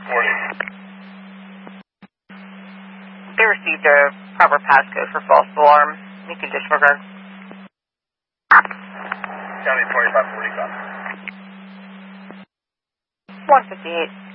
They received a proper passcode for false alarm. You can disregard. County 2540, 158.